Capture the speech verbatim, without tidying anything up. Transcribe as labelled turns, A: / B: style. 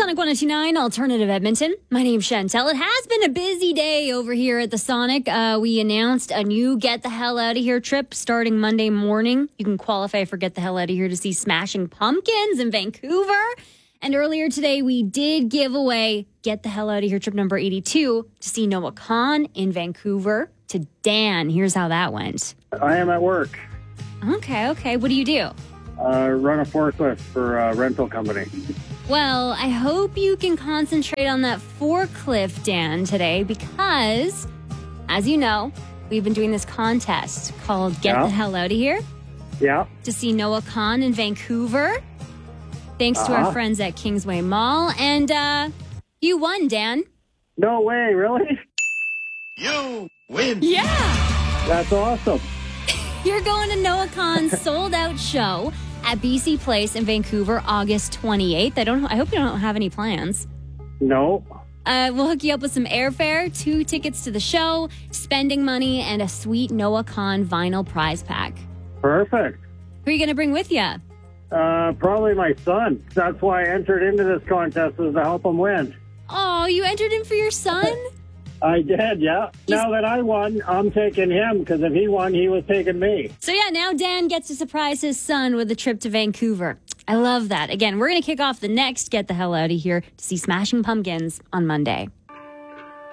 A: Sonic one oh two point nine Alternative Edmonton. My name's Chantel. It has been a busy day over here at the Sonic. Uh, we announced a new Get the Hell Out of Here trip starting Monday morning. You can qualify for Get the Hell Out of Here to see Smashing Pumpkins in Vancouver. And earlier today, we did give away Get the Hell Out of Here trip number eighty-two to see Noah Kahan in Vancouver to Dan. Here's how that went.
B: I am at work.
A: Okay, okay. What do you do?
B: Uh, run a forklift for a rental company.
A: Well, I hope you can concentrate on that forklift, Dan, today because, as you know, we've been doing this contest called Get
B: Yeah.
A: the Hell Out of Here
B: Yeah.
A: to see Noah Kahan in Vancouver. Thanks to
B: Uh-huh.
A: our friends at Kingsway Mall. And uh, you won, Dan.
B: No way, really?
C: You win.
A: Yeah.
B: That's awesome.
A: You're going to Noah Kahan's sold-out show at B C Place in Vancouver, August twenty-eighth. I don't. I hope you don't have any plans.
B: No.
A: Uh, we'll hook you up with some airfare, two tickets to the show, spending money, and a sweet Noah Kahan vinyl prize pack.
B: Perfect.
A: Who are you going to bring with you?
B: Uh, probably my son. That's why I entered into this contest, was to help him win.
A: Oh, you entered in for your son?
B: I did, yeah. Now that I won, I'm taking him, because if he won, he was taking me.
A: So yeah, now Dan gets to surprise his son with a trip to Vancouver. I love that. Again, we're going to kick off the next Get the Hell Out of Here to see Smashing Pumpkins on Monday.